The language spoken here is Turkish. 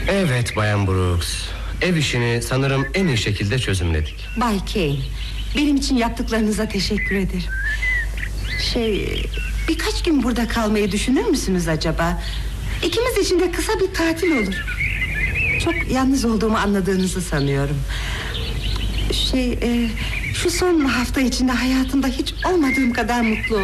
Evet Bayan Brooks, ev işini sanırım en iyi şekilde çözümledik. Bay Kane, benim için yaptıklarınıza teşekkür ederim. Birkaç gün burada kalmayı düşünür müsünüz acaba? İkimiz için de kısa bir tatil olur. Çok yalnız olduğumu anladığınızı sanıyorum. Şu son hafta içinde hayatımda hiç olmadığım kadar mutlu oldum.